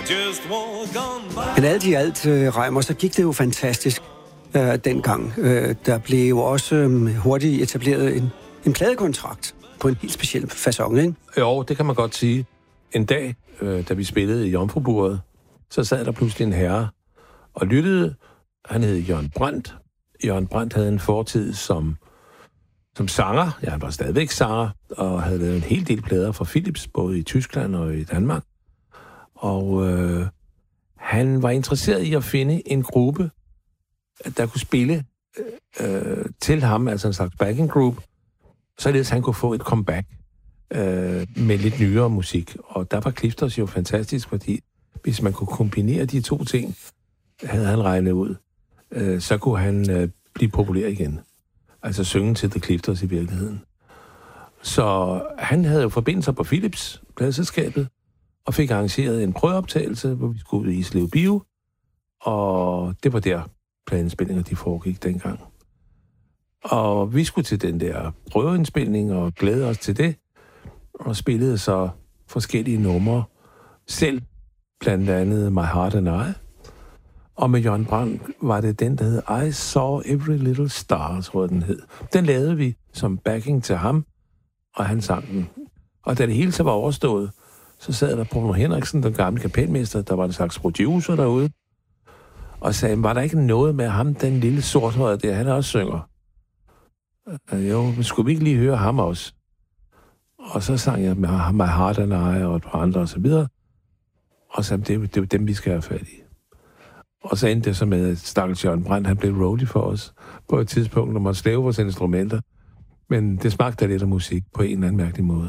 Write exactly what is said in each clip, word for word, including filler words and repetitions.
just walk on by. Men alt i alt, øh, Reimer, så gik det jo fantastisk øh, dengang. Øh, der blev jo også øh, hurtigt etableret en, en pladekontrakt på en helt speciel facon, ikke? Jo, det kan man godt sige. En dag, øh, da vi spillede i Jomfruburet, så sad der pludselig en herre og lyttede. Han hed Jørgen Brandt. Jørgen Brandt havde en fortid som, som sanger. Ja, han var stadigvæk sanger, og havde lavet en hel del plader for Philips, både i Tyskland og i Danmark. Og øh, han var interesseret i at finde en gruppe, der kunne spille øh, til ham, altså en slags backing group, således han kunne få et comeback øh, med lidt nyere musik. Og der var Clifters jo fantastisk, fordi hvis man kunne kombinere de to ting, havde han regnet ud, øh, så kunne han øh, blive populær igen. Altså synge til The Clifters i virkeligheden. Så han havde jo forbindelser på Philips, pladeselskabet, og fik arrangeret en prøveoptagelse, hvor vi skulle ud i Islev Bio, og det var der pladeindspillinger, de foregik dengang. Og vi skulle til den der prøveindspilning og glæde os til det, og spillede så forskellige numre selv, blandt andet My Heart and I. Og med Jørgen Brandt var det den, der hed I Saw Every Little Star, tror jeg den hed. Den lavede vi som backing til ham, og han sang den. Og da det hele så var overstået, så sad der Bruno Henriksen, den gamle kapelmester, der var en slags producer derude, og sagde, var der ikke noget med ham, den lille sorthøjde der, han også synger? Jo, men skulle vi ikke lige høre ham også? Og så sang jeg med My Heart and I og et par andre og så videre. Og så det, det er dem, vi skal have fat i. Og så endte det så med, at stakkels Jørgen Brandt, han blev roadie for os på et tidspunkt, når man slæve vores instrumenter. Men det smagte lidt af musik på en eller anden mærkelig måde.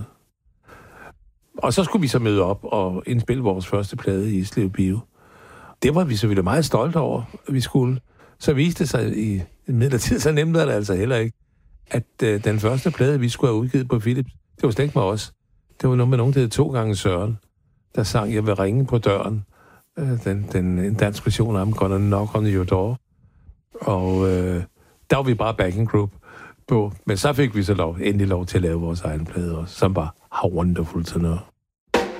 Og så skulle vi så møde op og indspille vores første plade i Islev Bio. Det var vi selvfølgelig meget stolte over, at vi skulle. Så viste det sig i midlertid, så nemt er det altså heller ikke, at øh, den første plade, vi skulle have udgivet på Philips, det var slet ikke med os. Det var noget med nogen, der hed To gange Søren, der sang Jeg vil ringe på døren. Øh, den, den, en dansk version af ham, Gonna Knock on Your Door. Og øh, der var vi bare backing group på. Men så fik vi så lov, endelig lov til at lave vores egen plade også, som var How Wonderful to Know.